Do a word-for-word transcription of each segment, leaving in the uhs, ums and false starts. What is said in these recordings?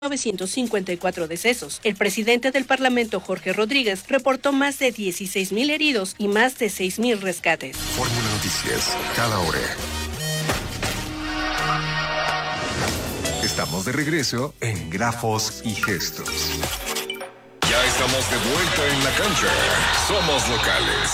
novecientos cincuenta y cuatro decesos. El presidente del Parlamento, Jorge Rodríguez, reportó más de dieciséis mil heridos y más de seis mil rescates. Fórmula Noticias, cada hora. Estamos de regreso en Grafos y Gestos. Ya estamos de vuelta en la cancha. Somos locales.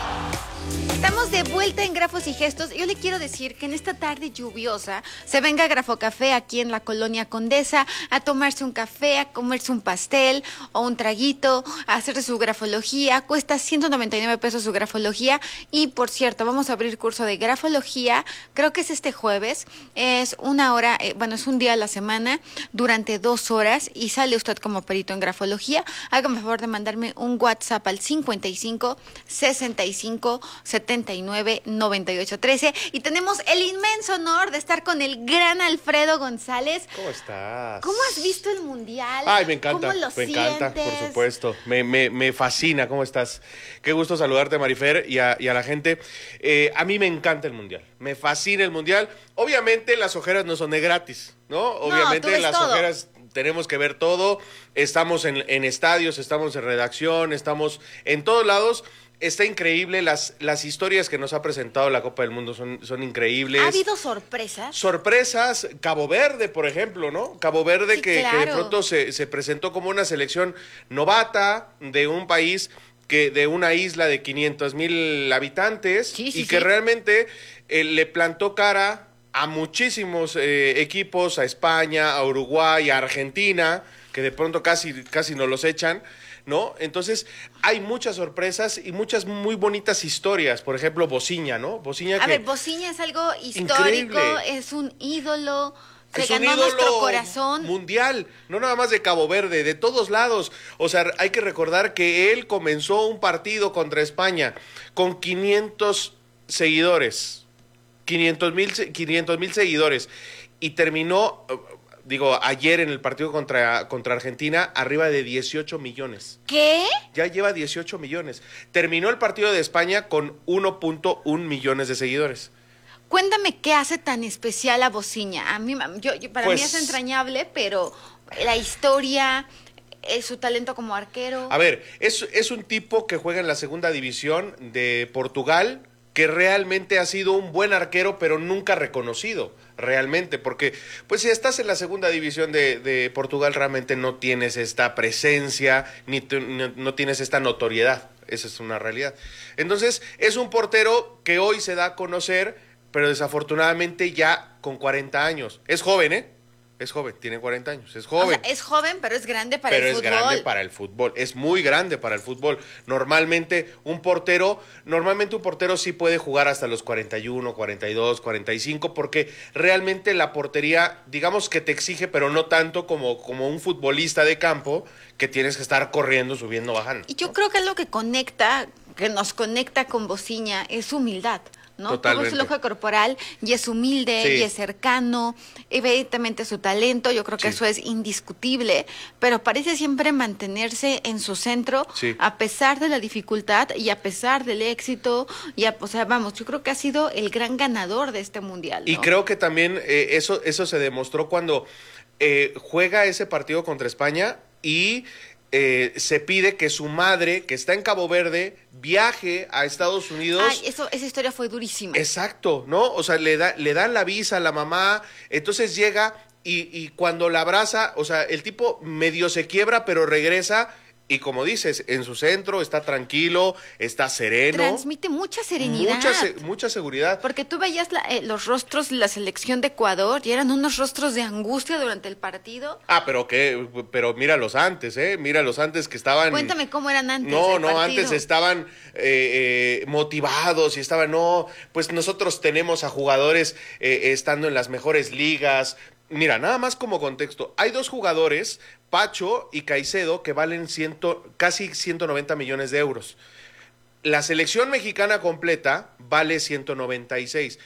Estamos de vuelta en Grafos y Gestos. Yo le quiero decir que en esta tarde lluviosa se venga a Grafocafé aquí en la Colonia Condesa a tomarse un café, a comerse un pastel o un traguito, a hacer su grafología. Cuesta ciento noventa y nueve pesos su grafología. Y por cierto, vamos a abrir curso de grafología. Creo que es este jueves. Es una hora, eh, bueno, es un día a la semana durante dos horas y sale usted como perito en grafología. Hágame el favor de mandarme un WhatsApp al cincuenta y cinco, sesenta y cinco, setenta y nueve, noventa y ocho, trece. Y tenemos el inmenso honor de estar con el gran Alfredo González. ¿Cómo estás? ¿Cómo has visto el Mundial? Ay, me encanta, ¿Cómo lo me encanta, sientes? por supuesto. Me, me, me fascina, ¿cómo estás? Qué gusto saludarte, Marifer, y a, y a la gente. Eh, a mí me encanta el Mundial, me fascina el Mundial. Obviamente las ojeras no son de gratis, ¿no? Obviamente tú ves las todo. ojeras tenemos que ver todo. Estamos en, en estadios, estamos en redacción, estamos en todos lados. Está increíble, las, las historias que nos ha presentado la Copa del Mundo son, son increíbles. ¿Ha habido sorpresas? Sorpresas, Cabo Verde, por ejemplo, ¿no? Cabo Verde Sí, que, claro. que de pronto se, se presentó como una selección novata de un país, que de una isla de quinientos mil habitantes Sí, sí, y que sí. realmente eh, le plantó cara a muchísimos eh, equipos, a España, a Uruguay, a Argentina, que de pronto casi, casi nos los echan, ¿no? Entonces, hay muchas sorpresas y muchas muy bonitas historias. Por ejemplo, Bociña, ¿no? Bociña A que... ver, Bociña es algo histórico, Increíble. es un ídolo, se Es un ganó nuestro ídolo corazón. mundial, no nada más de Cabo Verde, de todos lados. O sea, hay que recordar que él comenzó un partido contra España con quinientos seguidores, quinientos mil seguidores, y terminó, digo, ayer en el partido contra, contra Argentina, arriba de dieciocho millones. ¿Qué? Ya lleva dieciocho millones. Terminó el partido de España con uno punto uno millones de seguidores. Cuéntame qué hace tan especial a Bociña. A mí, yo, yo- para Pues- mí es entrañable, pero la historia, eh, su talento como arquero. A ver, es, es un tipo que juega en la segunda división de Portugal, que realmente ha sido un buen arquero, pero nunca reconocido, realmente, porque pues si estás en la segunda división de, de Portugal, realmente no tienes esta presencia, ni, te- no, no tienes esta notoriedad, esa es una realidad. Entonces, es un portero que hoy se da a conocer, pero desafortunadamente ya con cuarenta años. Es joven, ¿eh? Es joven, tiene cuarenta años, es O joven. sea, es joven, pero es grande para Pero el es fútbol. grande para el fútbol, es muy grande para el fútbol. Normalmente un portero, normalmente un portero sí puede jugar hasta los cuarenta y uno, cuarenta y dos, cuarenta y cinco, porque realmente la portería, digamos que te exige, pero no tanto como, como un futbolista de campo, que tienes que estar corriendo, subiendo, bajando. Y yo creo que lo que conecta, que nos conecta con Bociña es su humildad, ¿no? Todo Totalmente. su lenguaje corporal y es humilde, Sí. y es cercano, evidentemente su talento, yo creo que Sí. eso es indiscutible, pero parece siempre mantenerse en su centro Sí. a pesar de la dificultad y a pesar del éxito, y a- o sea, vamos, yo creo que ha sido el gran ganador de este mundial, ¿no? Y creo que también eh, eso, eso se demostró cuando eh, juega ese partido contra España y eh, se pide que su madre, que está en Cabo Verde, viaje a Estados Unidos. Ay, eso, esa historia fue durísima. Exacto, ¿no? O sea, le, da, le dan la visa a la mamá, entonces llega y, y cuando la abraza, o sea, el tipo medio se quiebra, pero regresa y como dices, en su centro, está tranquilo, está sereno. Transmite mucha serenidad. Mucha, se- mucha seguridad. Porque tú veías la- eh, los rostros de la selección de Ecuador y eran unos rostros de angustia durante el partido. Ah, pero qué, pero míralos antes, ¿eh? Míralos antes que estaban... Cuéntame cómo eran antes. No, del no, partido. antes estaban eh, eh, motivados y estaban, no, pues nosotros tenemos a jugadores eh, estando en las mejores ligas. Mira, nada más como contexto, hay dos jugadores, Pacho y Caicedo, que valen ciento, casi ciento noventa millones de euros. La selección mexicana completa vale ciento noventa y seis.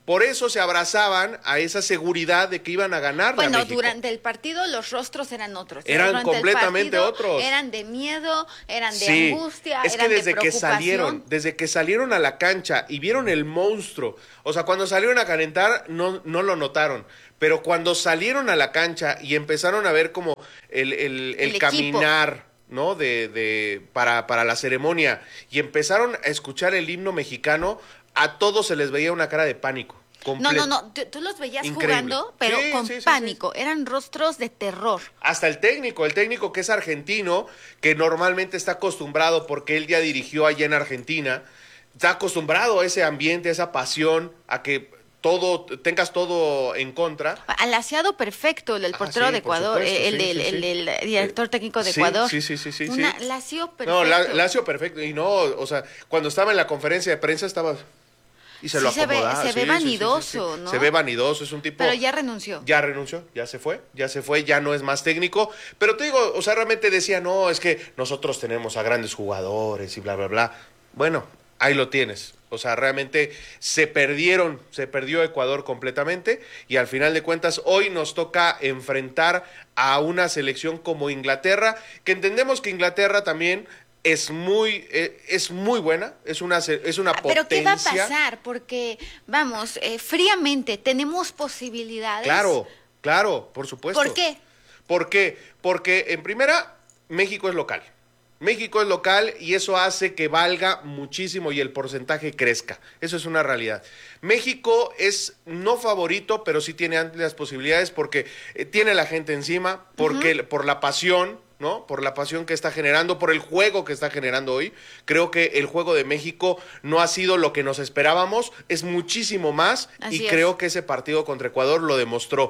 por eso se abrazaban a esa seguridad de que iban a ganar. Bueno, a México. Durante el partido los rostros eran otros. Eran durante completamente el partido, otros. Eran de miedo, eran de Sí, angustia, es eran que desde de que preocupación. salieron, desde que salieron a la cancha y vieron el monstruo, o sea, cuando salieron a calentar no, no lo notaron, pero cuando salieron a la cancha y empezaron a ver como el, el, el, El caminar, ¿no? De, de, para, para la ceremonia, y empezaron a escuchar el himno mexicano, a todos se les veía una cara de pánico. No, Complet- no, no, tú, tú los veías Increíble. jugando, pero Sí, con sí, sí, pánico, eran rostros de terror. Hasta el técnico, el técnico que es argentino, que normalmente está acostumbrado, porque él ya dirigió allá en Argentina, está acostumbrado a ese ambiente, a esa pasión, a que todo, tengas todo en contra. Al aseado perfecto, el del Ah, portero sí, de por Ecuador, supuesto, el, sí, del, sí, el sí. del director técnico de Sí, Ecuador. sí, sí, sí, sí, Una sí. lacio perfecto. No, la, Lazio perfecto. Y no, o sea, cuando estaba en la conferencia de prensa estaba... Y se Sí, lo se ve- acomodaba. se ve sí, sí, sí, vanidoso, sí, sí. ¿no? Se ve vanidoso, es un tipo... Pero ya renunció. Ya renunció, ya se fue, ya se fue, ya no es más técnico. Pero te digo, o sea, realmente decía, no, es que nosotros tenemos a grandes jugadores y bla, bla, bla. Bueno, ahí lo tienes. O sea, realmente se perdieron, se perdió Ecuador completamente, y al final de cuentas hoy nos toca enfrentar a una selección como Inglaterra, que entendemos que Inglaterra también es muy, eh, es muy buena, es una, se- es una Ah, potencia. Pero ¿qué va a pasar? Porque, vamos, eh, fríamente, ¿tenemos posibilidades? Claro, claro, por supuesto. ¿Por qué? ¿Por qué? Porque en primera, México es local. México es local y eso hace que valga muchísimo y el porcentaje crezca. Eso es una realidad. México es no favorito, pero sí tiene amplias posibilidades porque eh, tiene la gente encima, porque por la pasión, ¿no? Por la pasión que está generando, por el juego que está generando hoy. Creo que el juego de México no ha sido lo que nos esperábamos, es muchísimo más, Así y es. creo que ese partido contra Ecuador lo demostró.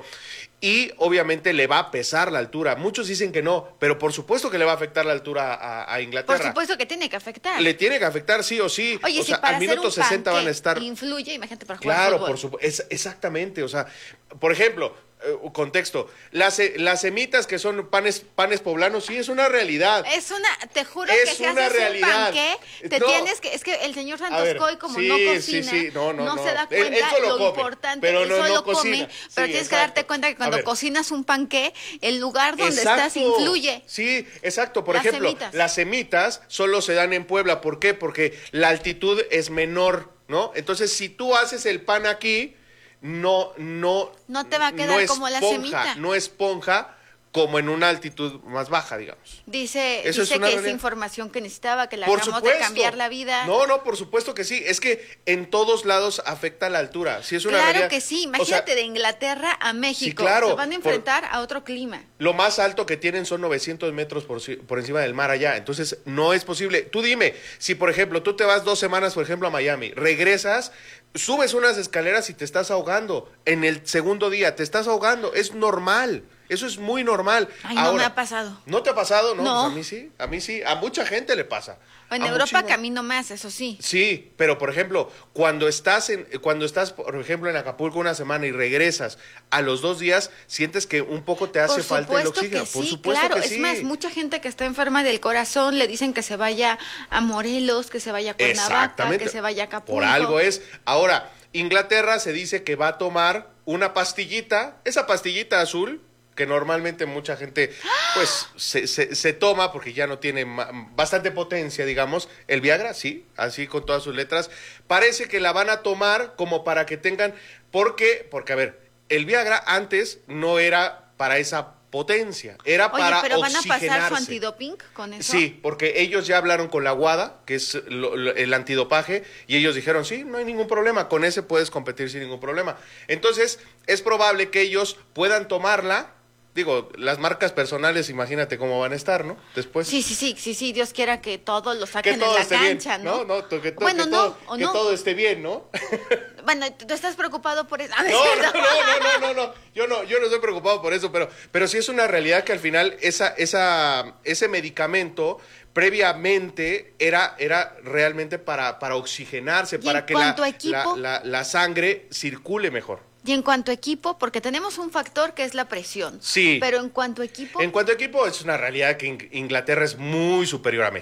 Y obviamente le va a pesar la altura. Muchos dicen que no, pero por supuesto que le va a afectar la altura a, a Inglaterra. Por supuesto que tiene que afectar. Le tiene que afectar sí o sí. Oye, o si sea, para al hacer minuto un sesenta van a panqué estar. influye, imagínate para jugar Claro, fútbol. por supuesto. Exactamente, o sea, por ejemplo, eh, contexto, las, eh, las semitas que son panes, panes poblanos, sí, es una realidad. Es una, te juro Es que si una haces realidad. un panqué, te No. tienes que, es que el señor A ver, Santos Coy como sí, no sí, cocina, sí, no, no, no. se da Él- él cuenta solo lo come, importante, pero él no- no solo cocina. come, Sí, pero tienes que exacto. darte cuenta que A cuando ver. cocinas un panqué, el lugar donde Exacto. estás influye. Sí, exacto. Por Las ejemplo, semitas. las semitas solo se dan en Puebla. ¿Por qué? Porque la altitud es menor, ¿no? Entonces, si tú haces el pan aquí, no, no, No te va a quedar no como la esponja, semita. no esponja como en una altitud más baja, digamos. Dice, Eso es dice una que es realidad. información que necesitaba, que le Por hagamos supuesto. de cambiar la vida. No, no, por supuesto que sí. Es que en todos lados afecta la altura. Sí, es una Claro realidad. que sí, O sea, imagínate de Inglaterra a México, claro, se van a por- enfrentar a otro clima. lo más alto que tienen son novecientos metros por, ci- por encima del mar allá. Entonces, no es posible. Tú dime, si por ejemplo tú te vas dos semanas, por ejemplo, a Miami, regresas, subes unas escaleras y te estás ahogando. En el segundo día te estás ahogando. Es normal. Eso es muy normal. Ay, no me ha pasado. ¿No te ha pasado? No, No. pues a mí sí. A mí sí. A mucha gente le pasa. En A Europa muchísima- camino más, eso sí. Sí, pero por ejemplo, cuando estás en, cuando estás, por ejemplo, en Acapulco una semana y regresas a los dos días, sientes que un poco te hace Por falta el supuesto oxígeno. que por sí, supuesto claro. que Es sí. más, mucha gente que está enferma del corazón le dicen que se vaya a Morelos, que se vaya a Cuernavaca, Exactamente. que se vaya a Acapulco. Por algo es. Ahora, Inglaterra se dice que va a tomar una pastillita, esa pastillita azul, que normalmente mucha gente pues se, se, se toma porque ya no tiene ma- bastante potencia, digamos. El Viagra, sí, así con todas sus letras. Parece que la van a tomar como para que tengan... ¿Por qué? Porque, a ver, el Viagra antes no era para esa potencia, era Oye, para pero van a pasar su oxigenarse. antidoping con eso. Sí, porque ellos ya hablaron con la WADA, que es lo- lo- el antidopaje, y ellos dijeron, sí, no hay ningún problema, con ese puedes competir sin ningún problema. Entonces, es probable que ellos puedan tomarla, digo, las marcas personales, imagínate cómo van a estar, ¿no? Después... Sí, sí, sí, sí, sí, Dios quiera que todos lo Que saquen todo en la esté cancha, bien, ¿no? ¿no? no, que, to- Bueno, que no, todo, o que no. todo esté bien, ¿no? Bueno, ¿tú estás preocupado por eso? Ah, No, es no, cierto. no, no, no, no, no. Yo no, yo no estoy preocupado por eso, pero, pero sí es una realidad que al final esa, esa, ese medicamento previamente era, era realmente para, para oxigenarse, Y para en que la, cuanto a equipo- la, la, la sangre circule mejor. Y en cuanto a equipo, porque tenemos un factor que es la presión. Sí. Pero en cuanto a equipo, En cuanto a equipo, es una realidad que In- Inglaterra es muy superior a México.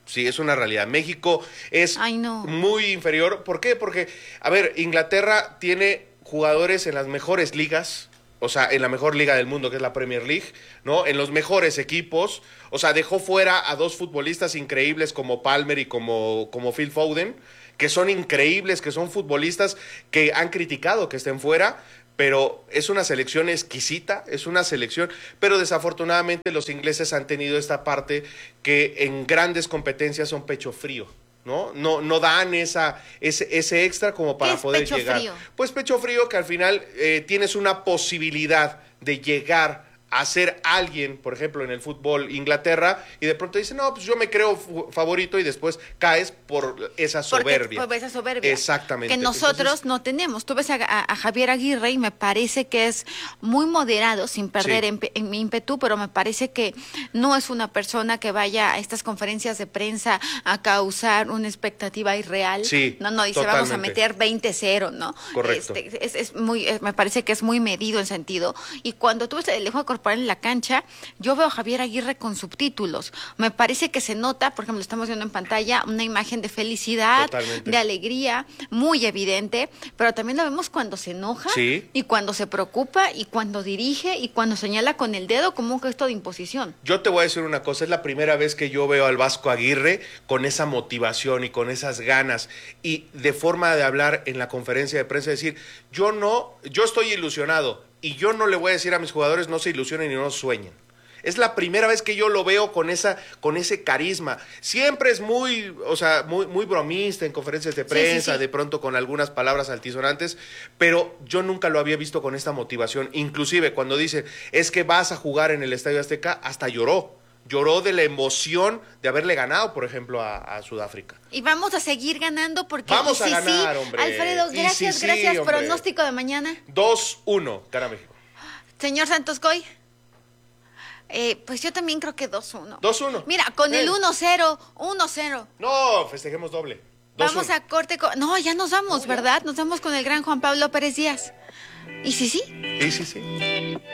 Sí, es una realidad. México es Ay, no. muy inferior. ¿Por qué? Porque, a ver, Inglaterra tiene jugadores en las mejores ligas, o sea, en la mejor liga del mundo, que es la Premier League, ¿no? En los mejores equipos. O sea, dejó fuera a dos futbolistas increíbles como Palmer y como, como Phil Foden, que son increíbles, que son futbolistas que han criticado que estén fuera, pero es una selección exquisita, es una selección, pero desafortunadamente los ingleses han tenido esta parte que en grandes competencias son pecho frío, ¿no? No, no dan esa, ese, ese extra como para ¿Qué es poder pecho llegar. frío? Pues pecho frío que al final eh, tienes una posibilidad de llegar a ser alguien, por ejemplo, en el fútbol Inglaterra, y de pronto dicen, no, pues yo me creo favorito, y después caes por esa soberbia. Porque, por esa soberbia. Exactamente. Que nosotros Entonces, no tenemos. Tú ves a, a, a Javier Aguirre y me parece que es muy moderado, sin perder Sí. en, en mi ímpetu, pero me parece que no es una persona que vaya a estas conferencias de prensa a causar una expectativa irreal. Sí, no, no, dice vamos a totalmente. meter veinte cero, ¿no? Correcto. Este, es, es muy, es- me parece que es muy medido en sentido. Y cuando tú ves el lenguaje corporal en la cancha, yo veo a Javier Aguirre con subtítulos. Me parece que se nota, por ejemplo, estamos viendo en pantalla una imagen de felicidad, Totalmente. de alegría, muy evidente, pero también lo vemos cuando se enoja Sí. y cuando se preocupa y cuando dirige y cuando señala con el dedo como un gesto de imposición. yo te voy a decir una cosa, es la primera vez que yo veo al Vasco Aguirre con esa motivación y con esas ganas y de forma de hablar en la conferencia de prensa, decir, yo no, yo estoy ilusionado y yo no le voy a decir a mis jugadores no se ilusionen y no sueñen. Es la primera vez que yo lo veo con esa, con ese carisma. Siempre es muy, o sea, muy, muy bromista en conferencias de Sí, sí, prensa, sí. de pronto con algunas palabras altisonantes, pero yo nunca lo había visto con esta motivación. Inclusive cuando dice, es que vas a jugar en el Estadio Azteca, hasta lloró. Lloró de la emoción de haberle ganado, por ejemplo, a, a Sudáfrica. Y vamos a seguir ganando porque... Vamos y a sí, ganar, sí, hombre. Alfredo, Y gracias, sí, sí, gracias. hombre. Pronóstico de mañana. dos uno, cara México. Señor Santos Coy. Eh, pues yo también creo que dos uno. dos uno. Mira, con el Eh. uno cero, uno cero. No, festejemos doble. dos Vamos uno. a corte. co- No, ya nos vamos, ¿verdad? Nos vamos con el gran Juan Pablo Pérez Díaz. ¿Y sí, sí? Sí, sí, sí.